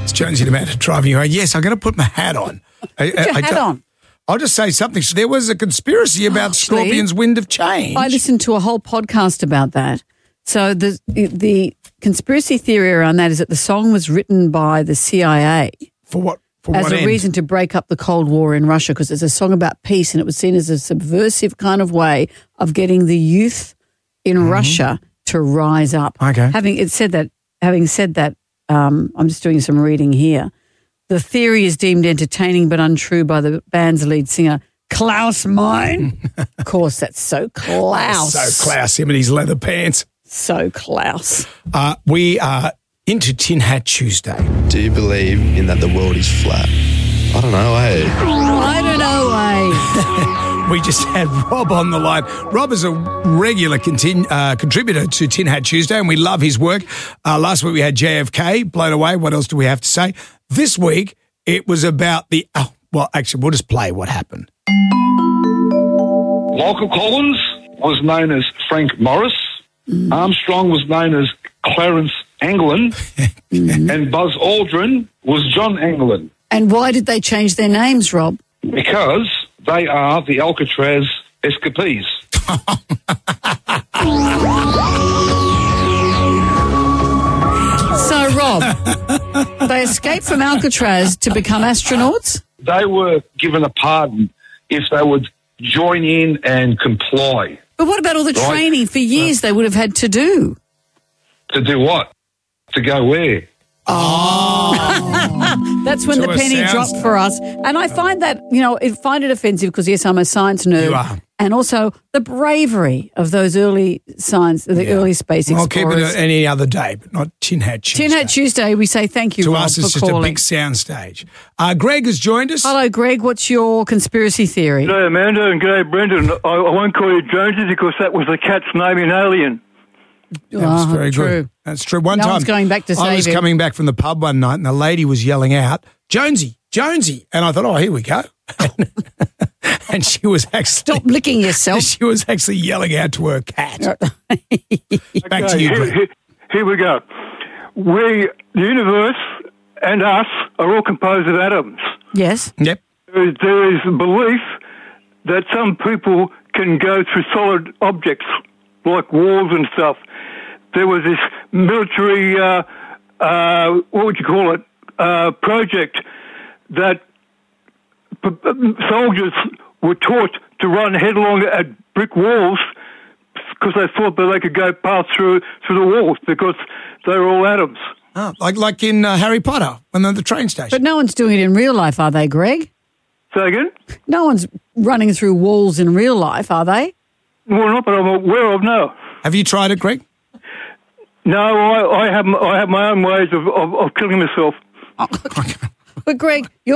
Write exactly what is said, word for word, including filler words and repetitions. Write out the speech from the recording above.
It's Jonesy the man driving you home. Yes, I'm going to put my hat on. I, Put your I, hat I, on. I'll just say something. There was a conspiracy about Actually, Scorpion's wind of change. I listened to a whole podcast about that. So the the conspiracy theory around that is that the song was written by the C I A For what? For as what a end? reason to break up the Cold War in Russia, because it's a song about peace and it was seen as a subversive kind of way of getting the youth in Mm-hmm. Russia to rise up. Okay. Having it said that, having said that, um, I'm just doing some reading here. The theory is deemed entertaining but untrue by the band's lead singer, Klaus Meine. Of course, that's so Klaus. So Klaus, him and his leather pants. So Klaus. Uh, we are into Tin Hat Tuesday. Do you believe in that the world is flat? I don't know, eh? I don't know, eh? We just had Rob on the line. Rob is a regular contin- uh, contributor to Tin Hat Tuesday, and we love his work. Uh, last week we had J F K, blown away. What else do we have to say? This week it was about the... Oh, well, actually, we'll just play what happened. Michael Collins was known as Frank Morris. Mm. Armstrong was known as Clarence Anglin. And Buzz Aldrin was John Anglin, And why did they change their names, Rob? because they are the Alcatraz escapees. So, Rob, they escaped from Alcatraz to become astronauts? They were given a pardon if they would join in and comply. But what about all the Right. training for years they would have had to do? To do what? To go where? That's when To the a penny sound dropped station. for us. And I find that, you know, I find it offensive because, yes, I'm a science nerd. You are. And also the bravery of those early science, the early space I'll keep explorers. it any other day, but not Tin Hat Tuesday. Tin Hat Tuesday, we say thank you, To Rob, us, it's for just calling. a big sound stage. Uh, Greg has joined us. Hello, Greg. What's your conspiracy theory? G'day, Amanda, and g'day, Brendan. I, I won't call you Jonesy because that was the cat's name in Alien. That was Oh, very true. good. That's true. One No time, one's going back to I save was him. coming back from the pub one night, and the lady was yelling out, "Jonesy, Jonesy!" And I thought, "Oh, here we go." And she was actually Stop licking yourself. she was actually yelling out to her cat. Back to you, here, Greg. here, here we go. We, the universe, and us are all composed of atoms. Yes. Yep. There is, there is a belief that some people can go through solid objects like walls and stuff. There was this military, uh, uh, what would you call it, uh, project that p- p- soldiers were taught to run headlong at brick walls because they thought that they could go past through through the walls because they were all atoms. Oh, like like in uh, Harry Potter when they're at the train station. But no one's doing it in real life, are they, Greg? Say again? No one's running through walls in real life, are they? Well, not that I'm aware of, no. Have you tried it, Greg? No, I, I have I have my own ways of, of, of killing myself. But, Greg, you're